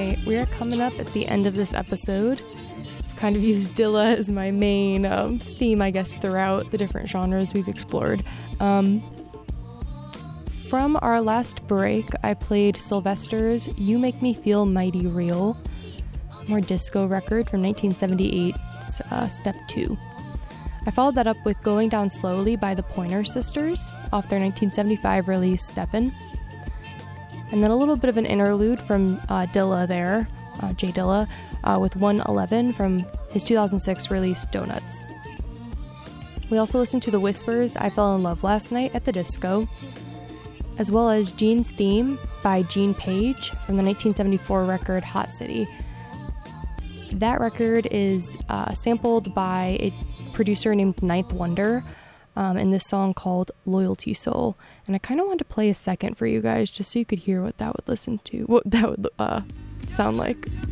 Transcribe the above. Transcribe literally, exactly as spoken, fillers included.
right, we are coming up at the end of this episode. I've kind of used Dilla as my main um, theme, I guess, throughout the different genres we've explored. Um, from our last break, I played Sylvester's You Make Me Feel Mighty Real, more disco record from nineteen seventy-eight, uh, Step two. I followed that up with Going Down Slowly by the Pointer Sisters off their nineteen seventy-five release Steppin'. And then a little bit of an interlude from uh, Dilla there, uh, Jay Dilla, uh, with one eleven from his two thousand six release Donuts. We also listened to The Whispers' I Fell in Love Last Night at the Disco, as well as Gene's Theme by Gene Page from the nineteen seventy-four record Hot City. That record is uh, sampled by a producer named Ninth Wonder um, in this song called Loyalty Soul. And I kind of wanted to play a second for you guys just so you could hear what that would listen to, what that would uh, sound like.